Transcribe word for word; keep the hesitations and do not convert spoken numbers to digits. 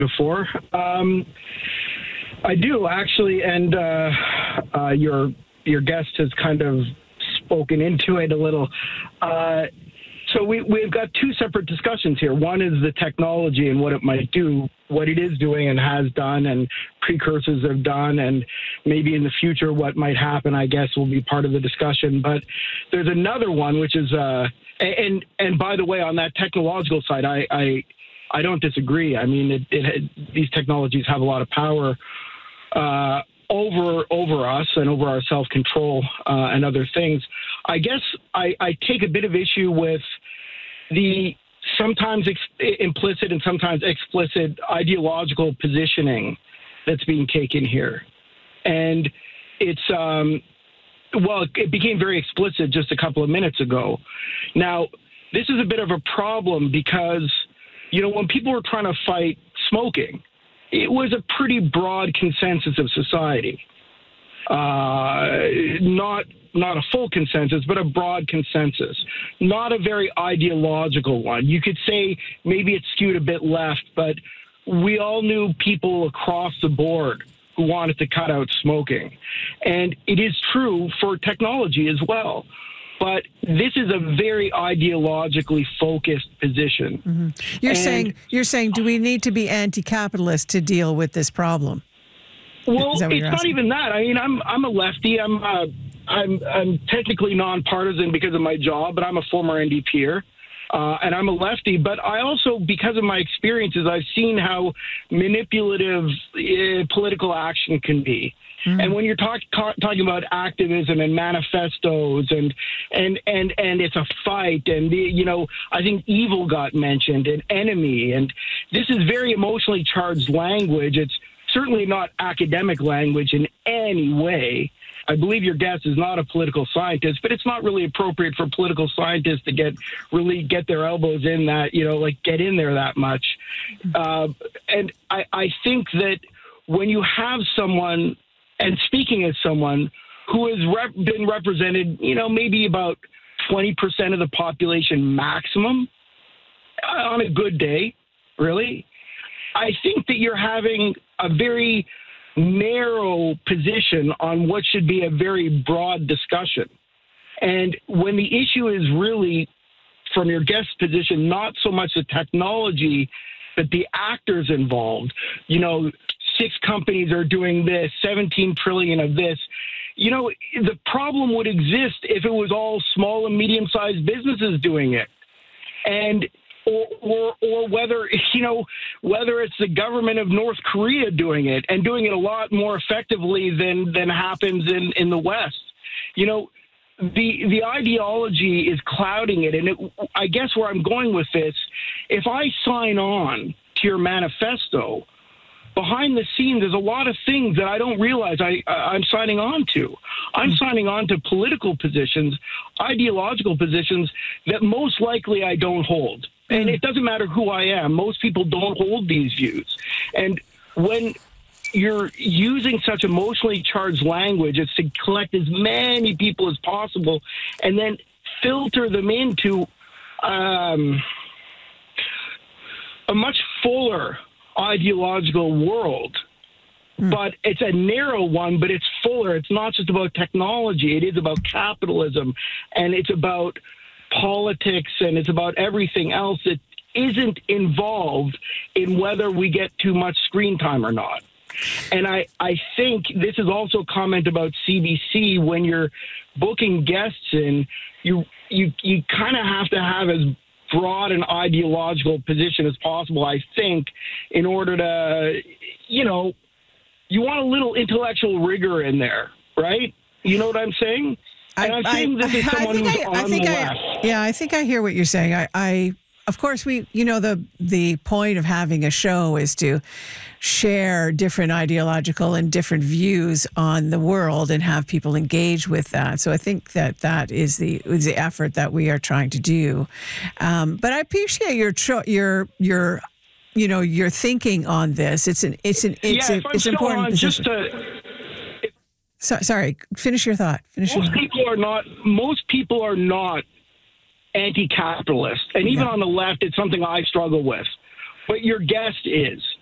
before. Um, I do actually, and uh, uh, your your guest has kind of spoken into it a little. Uh, so we we've got two separate discussions here. One is the technology and what it might do, what it is doing and has done, and precursors have done, and maybe in the future what might happen, I guess, will be part of the discussion. But there's another one, which is, uh, and and by the way, on that technological side, I I, I don't disagree. I mean, it, it these technologies have a lot of power uh, over over us and over our self-control uh, and other things. I guess I, I take a bit of issue with the sometimes ex- implicit and sometimes explicit ideological positioning that's being taken here. And it's, um, well, it became very explicit just a couple of minutes ago. Now, this is a bit of a problem because, you know, when people were trying to fight smoking, it was a pretty broad consensus of society. Uh, not not a full consensus, but a broad consensus. Not a very ideological one. You could say maybe it skewed a bit left, but we all knew people across the board who wanted to cut out smoking. And it is true for technology as well. But this is a very ideologically focused position. Mm-hmm. You're and, saying you're saying, do we need to be anti-capitalist to deal with this problem? Well, it's not asking? even that. I mean, I'm I'm a lefty. I'm uh, I'm I'm technically nonpartisan because of my job, but I'm a former N D P er. Uh, and I'm a lefty, but I also, because of my experiences, I've seen how manipulative uh, political action can be. Mm-hmm. And when you're talk, ca- talking about activism and manifestos and and and and it's a fight, and the, you know, I think evil got mentioned, and enemy, and this is very emotionally charged language. It's certainly not academic language in any way. I believe your guest is not a political scientist, but it's not really appropriate for political scientists to get really get their elbows in that, you know, like get in there that much. Uh, and I, I think that when you have someone, and speaking as someone who has rep- been represented, you know, maybe about twenty percent of the population maximum uh, on a good day, really, I think that you're having a very narrow position on what should be a very broad discussion. And when the issue is really, from your guest position, not so much the technology, but the actors involved, you know, six companies are doing this, seventeen trillion of this. You know, the problem would exist if it was all small and medium-sized businesses doing it. And Or, or, or whether, you know, whether it's the government of North Korea doing it and doing it a lot more effectively than, than happens in, in the West. You know, the the ideology is clouding it. And it, I guess where I'm going with this, if I sign on to your manifesto, behind the scenes, there's a lot of things that I don't realize I, I'm signing on to. I'm signing on to political positions, ideological positions that most likely I don't hold. And it doesn't matter who I am. Most people don't hold these views. And when you're using such emotionally charged language, it's to collect as many people as possible and then filter them into um, a much fuller ideological world. Mm. But it's a narrow one, but it's fuller. It's not just about technology. It is about capitalism, and it's about politics, and it's about everything else that isn't involved in whether we get too much screen time or not. And I, I think this is also a comment about C B C. When you're booking guests in, you you you kind of have to have as broad an ideological position as possible, I think, in order to, you know, you want a little intellectual rigor in there, right? You know what I'm saying? And I'm saying this is someone who's I, on I think the I, left. Yeah, I think I hear what you're saying. I, I, of course, we, you know, the the point of having a show is to share different ideological and different views on the world and have people engage with that. So I think that that is the is the effort that we are trying to do. Um, but I appreciate your tr- your your you know your thinking on this. It's an it's an it's yeah, a, if I'm it's still important on, position. just to, So, sorry, finish your thought. Finish most your thought. people are not. Most people are not anti-capitalist, and even No. on the left, it's something I struggle with. But your guest is.